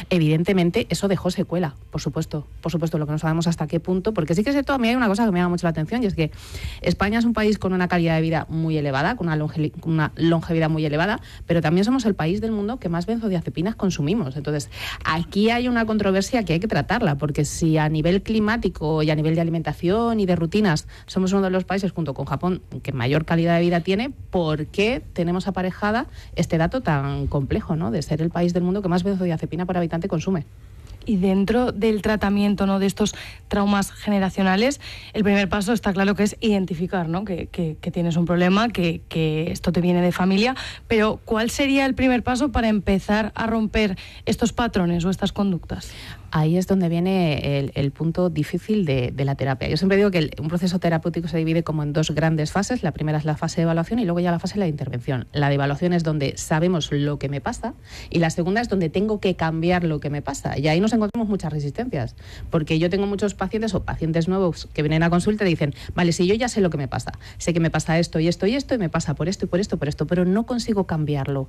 Evidentemente, eso dejó secuela, por supuesto, lo que no sabemos hasta qué punto, porque sí que es cierto, a mí hay una cosa que me llama mucho la atención, y es que España es un país con una calidad de vida muy elevada, con una longevidad muy elevada, pero también somos el país del mundo que más benzodiazepinas consumimos. Entonces, aquí hay una controversia que hay que tratarla, porque si a nivel climático y a nivel de alimentación y de rutinas somos uno de los países, junto con Japón, que mayor calidad de vida tiene, ¿por qué tenemos aparejada este dato tan complejo, ¿no?, de ser el país del mundo que más benzodiazepina por habitante consume? Y dentro del tratamiento, ¿no?, de estos traumas generacionales, el primer paso está claro que es identificar, ¿no?, que tienes un problema, que esto te viene de familia, pero ¿cuál sería el primer paso para empezar a romper estos patrones o estas conductas? Ahí es donde viene el punto difícil de la terapia. Yo siempre digo que un proceso terapéutico se divide como en dos grandes fases. La primera es la fase de evaluación y luego ya la fase de la intervención. La de evaluación es donde sabemos lo que me pasa y la segunda es donde tengo que cambiar lo que me pasa. Y ahí nos encontramos muchas resistencias, porque yo tengo muchos pacientes o pacientes nuevos que vienen a consulta y dicen, vale, si yo ya sé lo que me pasa, sé que me pasa esto y esto y esto y me pasa por esto y por esto, pero no consigo cambiarlo.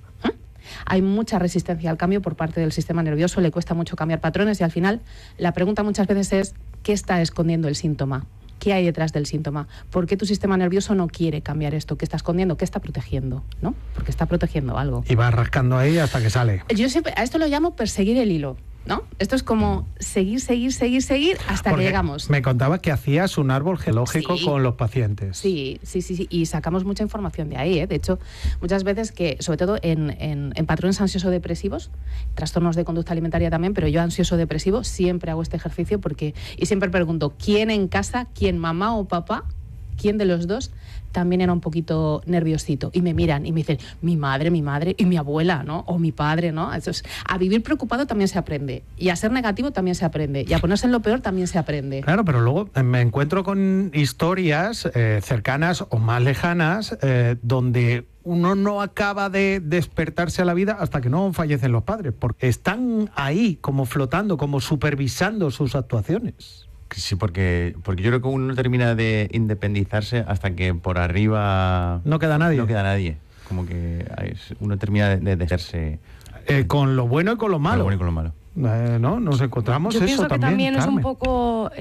Hay mucha resistencia al cambio por parte del sistema nervioso, le cuesta mucho cambiar patrones y al final la pregunta muchas veces es ¿qué está escondiendo el síntoma? ¿Qué hay detrás del síntoma? ¿Por qué tu sistema nervioso no quiere cambiar esto? ¿Qué está escondiendo? ¿Qué está protegiendo? ¿No? Porque está protegiendo algo. Y va rascando ahí hasta que sale. Yo siempre, a esto lo llamo perseguir el hilo, ¿no? Esto es como seguir hasta Porque que llegamos. Me contabas que hacías un árbol genealógico con los pacientes. Sí, y sacamos mucha información de ahí, ¿eh? De hecho, muchas veces que, sobre todo en patrones ansioso-depresivos, trastornos de conducta alimentaria también, pero yo ansioso-depresivo siempre hago este ejercicio y siempre pregunto, ¿quién en casa, quién mamá o papá, quién de los dos también era un poquito nerviosito? Y me miran y me dicen, mi madre y mi abuela, ¿no? O mi padre, ¿no? Entonces, a vivir preocupado también se aprende. Y a ser negativo también se aprende. Y a ponerse en lo peor también se aprende. Claro, pero luego me encuentro con historias cercanas o más lejanas donde uno no acaba de despertarse a la vida hasta que no fallecen los padres, porque están ahí como flotando, como supervisando sus actuaciones. Sí, porque yo creo que uno no termina de independizarse hasta que por arriba no queda nadie. No queda nadie. Como que uno termina de dejarse. Con lo bueno y con lo malo. Con lo bueno y con lo malo. ¿No? Nos encontramos yo eso pienso que también Carmen. Es un poco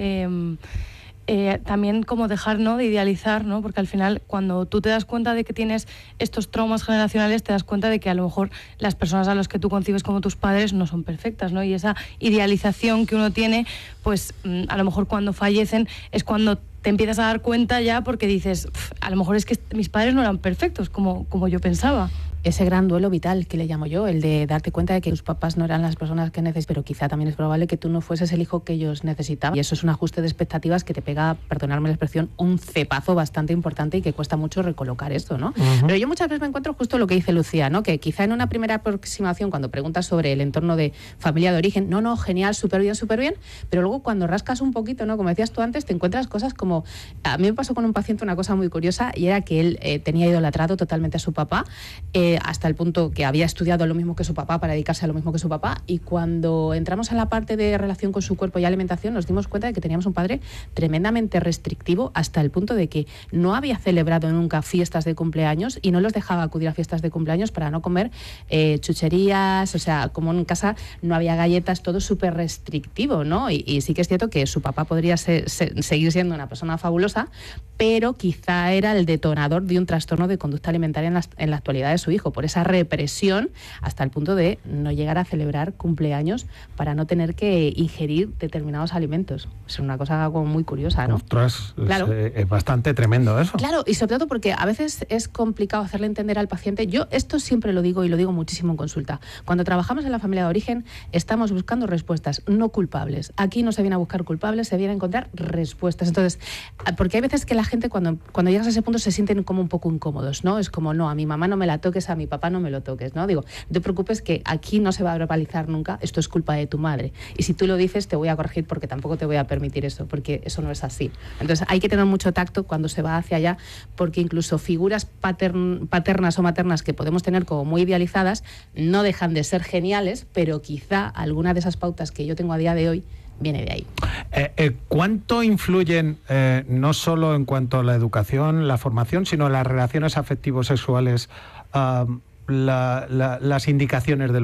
también como dejar, ¿no?, de idealizar, ¿no? Porque al final cuando tú te das cuenta de que tienes estos traumas generacionales, te das cuenta de que a lo mejor las personas a las que tú concibes como tus padres no son perfectas, ¿no? Y esa idealización que uno tiene, pues a lo mejor cuando fallecen es cuando te empiezas a dar cuenta ya, porque dices, a lo mejor es que mis padres no eran perfectos como yo pensaba. Ese gran duelo vital que le llamo yo, el de darte cuenta de que tus papás no eran las personas que necesitas, pero quizá también es probable que tú no fueses el hijo que ellos necesitaban. Y eso es un ajuste de expectativas que te pega, perdonadme la expresión, un cepazo bastante importante y que cuesta mucho recolocar esto, ¿no? Uh-huh. Pero yo muchas veces me encuentro justo lo que dice Lucía, ¿no? Que quizá en una primera aproximación, cuando preguntas sobre el entorno de familia de origen, no, genial, súper bien, pero luego cuando rascas un poquito, ¿no? Como decías tú antes, te encuentras cosas como... A mí me pasó con un paciente una cosa muy curiosa, y era que él tenía idolatrado totalmente a su papá, hasta el punto que había estudiado lo mismo que su papá para dedicarse a lo mismo que su papá, y cuando entramos en la parte de relación con su cuerpo y alimentación nos dimos cuenta de que teníamos un padre tremendamente restrictivo, hasta el punto de que no había celebrado nunca fiestas de cumpleaños y no los dejaba acudir a fiestas de cumpleaños para no comer chucherías, o sea, como en casa no había galletas, todo súper restrictivo, ¿no? Y sí que es cierto que su papá podría seguir siendo una persona fabulosa, pero quizá era el detonador de un trastorno de conducta alimentaria en la actualidad de su hijo, por esa represión hasta el punto de no llegar a celebrar cumpleaños para no tener que ingerir determinados alimentos. Es una cosa como muy curiosa, ¿no? Ostras, claro. Es bastante tremendo eso. Claro, y sobre todo porque a veces es complicado hacerle entender al paciente. Yo esto siempre lo digo y lo digo muchísimo en consulta. Cuando trabajamos en la familia de origen estamos buscando respuestas, no culpables. Aquí no se viene a buscar culpables, se viene a encontrar respuestas. Entonces, porque hay veces que la gente cuando llegas a ese punto se sienten como un poco incómodos, ¿no? Es como, no, a mi mamá no me la toques, a mi papá no me lo toques, ¿no? Digo, no te preocupes que aquí no se va a verbalizar nunca, esto es culpa de tu madre. Y si tú lo dices, te voy a corregir porque tampoco te voy a permitir eso, porque eso no es así. Entonces hay que tener mucho tacto cuando se va hacia allá, porque incluso figuras paternas o maternas que podemos tener como muy idealizadas no dejan de ser geniales, pero quizá alguna de esas pautas que yo tengo a día de hoy viene de ahí. ¿Cuánto influyen, no solo en cuanto a la educación, la formación, sino en las relaciones afectivo-sexuales, las indicaciones de los